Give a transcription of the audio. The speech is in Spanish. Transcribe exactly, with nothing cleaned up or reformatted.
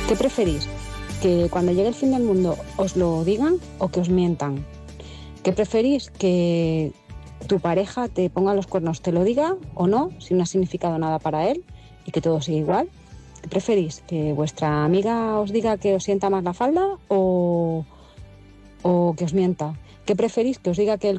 ¿Qué preferís? ¿Que cuando llegue el fin del mundo os lo digan o que os mientan? ¿Qué preferís? ¿Que tu pareja te ponga los cuernos, te lo diga o no, si no ha significado nada para él y que todo siga igual? ¿Qué preferís? ¿Que vuestra amiga os diga que os sienta más la falda o, o que os mienta? ¿Qué preferís? ¿Que os diga que el